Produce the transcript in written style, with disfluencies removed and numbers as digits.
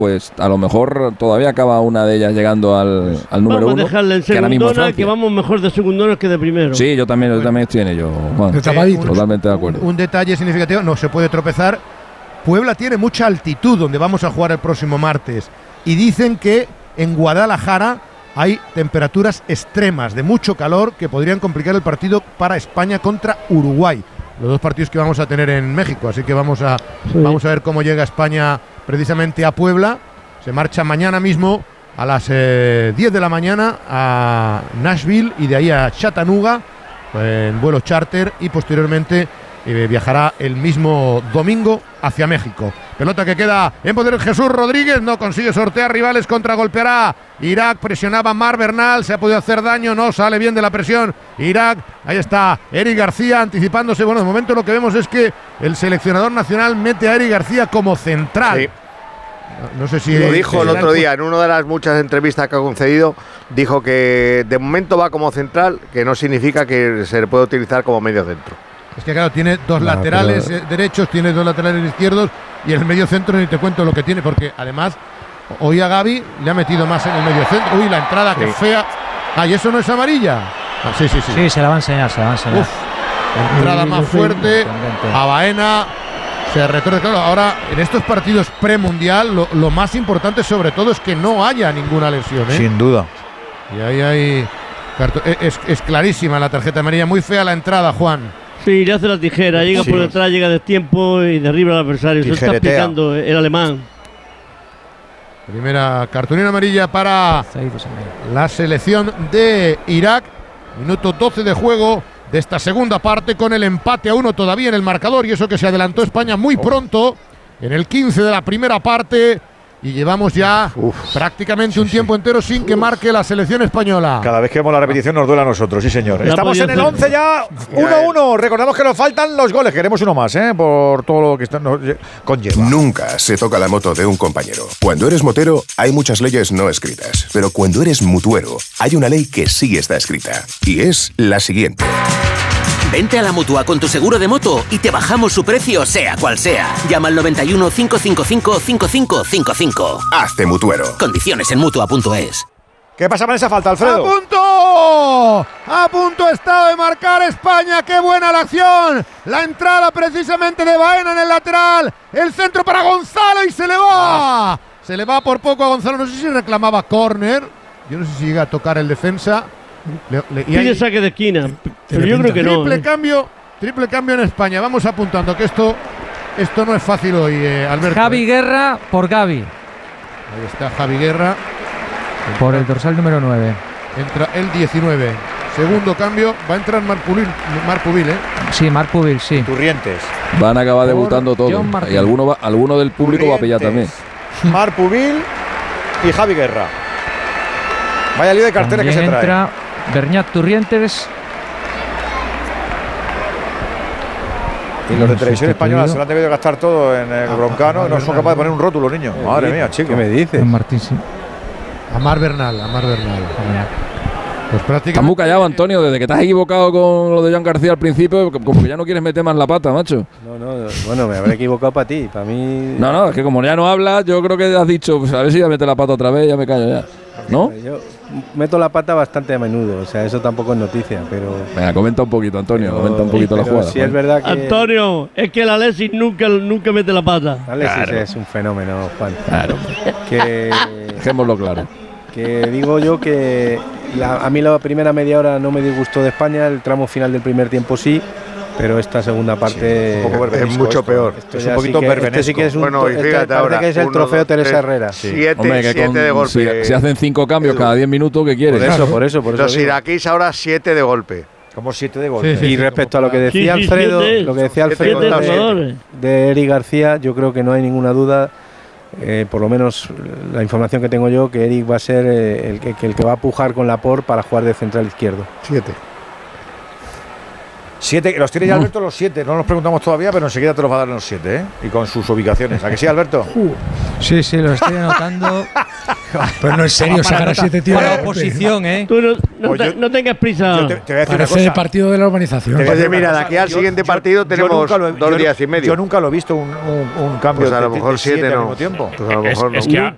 pues a lo mejor todavía acaba una de ellas llegando al número 1. Vamos a dejarle en segundona, que vamos mejor de segundona que de primero. Sí, yo también estoy en ello, Juan. Totalmente de acuerdo. Un detalle significativo, no se puede tropezar. Puebla tiene mucha altitud donde vamos a jugar el próximo martes. Y dicen que en Guadalajara hay temperaturas extremas de mucho calor que podrían complicar el partido para España contra Uruguay. Los dos partidos que vamos a tener en México. Así que vamos a ver cómo llega España precisamente a Puebla. Se marcha mañana mismo a las 10 de la mañana a Nashville y de ahí a Chattanooga en vuelo charter y posteriormente viajará el mismo domingo hacia México. Pelota que queda en poder de Jesús Rodríguez, no consigue sortear rivales, contragolpeará Irak, presionaba Mar Bernal, se ha podido hacer daño, no sale bien de la presión Irak, ahí está Eric García anticipándose. Bueno, de momento lo que vemos es que el seleccionador nacional mete a Eric García como central. Sí. No sé si lo dijo el otro día en una de las muchas entrevistas que ha concedido, dijo que de momento va como central, que no significa que se le pueda utilizar como medio centro. Es que claro, tiene dos laterales derechos, tiene dos laterales izquierdos y en el medio centro ni te cuento lo que tiene, porque además hoy a Gavi le ha metido más en el medio centro. Uy, la entrada que fea. ¿Y eso no es amarilla? Sí. Sí, se la va a enseñar, Uf, entrada más fuerte a Baena. Se retorna, claro, ahora en estos partidos premundial lo más importante sobre todo es que no haya ninguna lesión, ¿eh? Sin duda. Y ahí hay es clarísima la tarjeta amarilla, muy fea la entrada, Juan. Sí, le hace la tijera, llega por detrás, llega de tiempo y derriba al adversario. Se está picando el alemán. Primera cartulina amarilla para la selección de Irak. Minuto 12 de juego de esta segunda parte, con el empate a 1 todavía en el marcador, y eso que se adelantó España muy pronto en el 15 de la primera parte, y llevamos ya prácticamente un tiempo entero sin que marque la selección española. Cada vez que vemos la repetición nos duele a nosotros, sí señor. Estamos en el 11 ya, 1-1. Recordamos que nos faltan los goles, queremos uno más, por todo lo que nos conlleva. Nunca se toca la moto de un compañero. Cuando eres motero hay muchas leyes no escritas, pero cuando eres mutuero hay una ley que sí está escrita, y es la siguiente. Vente a la Mutua con tu seguro de moto y te bajamos su precio, sea cual sea. Llama al 91 555 5555. Hazte mutuero. Condiciones en Mutua.es. ¿Qué pasa con esa falta, Alfredo? ¡A punto está de marcar España! ¡Qué buena la acción! La entrada precisamente de Baena en el lateral. El centro para Gonzalo y se le va. Se le va por poco a Gonzalo. No sé si reclamaba córner. Yo no sé si llega a tocar el defensa. Pide saque de esquina, pero yo creo que no. Triple cambio en España. Vamos apuntando que esto no es fácil hoy, Alberto. Javi Guerra por Gavi. Ahí está Javi Guerra. Por el dorsal número 9. Entra el 19. Segundo cambio. Va a entrar Marc Pubil, ¿eh? Sí, Marc Pubil, sí. Turrientes. Van a acabar debutando todos. Y alguno del público va a pillar también. Marc Pubil y Javi Guerra. Vaya lío de carteles que se trae. Entra Berñat Turrientes. Y los de Televisión Española se lo han debido gastar todo en el Broncano y no son capaces de poner un rótulo, niños. Madre mía, chico. ¿Qué me dices? Martín, sí. Amar Bernal. Pues prácticamente. Estás muy callado, Antonio, desde que te has equivocado con lo de Joan García al principio, como que ya no quieres meter más la pata, macho. No, bueno, me habré equivocado para ti, para mí. No, es que como ya no hablas, yo creo que has dicho, pues a ver si ya mete la pata otra vez, ya me callo ya. ¿No? Yo meto la pata bastante a menudo, o sea, eso tampoco es noticia, pero. Venga, comenta un poquito, Antonio, comenta un poquito la jugada. Sí, es verdad que. Antonio, es que el Alexis nunca mete la pata. Alexis es un fenómeno, Juan. Claro. Dejémoslo claro. Que digo yo que a mí la primera media hora no me disgustó de España, el tramo final del primer tiempo sí, pero esta segunda parte es mucho peor. Es un poquito verbenesco. Sí que es bueno, y fíjate ahora, que es el trofeo Teresa Herrera. 7 de golpe. Si hacen 5 cambios cada 10 minutos, ¿qué quieres? Por eso. Los iraquíes ahora 7 de golpe. Como 7 de golpe. Sí, y respecto a lo que decía Alfredo, de Eric García, yo creo que no hay ninguna duda. Por lo menos la información que tengo yo, que Eric va a ser el que va a pujar con Laporte para jugar de central izquierdo. 7, los tiene ya Alberto los 7, no nos preguntamos todavía, pero enseguida te los va a dar en los 7, ¿eh? Y con sus ubicaciones. ¿A que sí, Alberto? Sí, lo estoy anotando. Pero no es serio sacar a 7 tíos. Para la oposición, ¿eh? Tú no tengas prisa. Te voy a decir Parece una cosa. el partido de la urbanización. Mira, de aquí al siguiente partido tenemos 2 días y medio. Yo nunca lo he visto un cambio pues a lo mejor 7 al no. mismo tiempo. Pues a lo mejor es que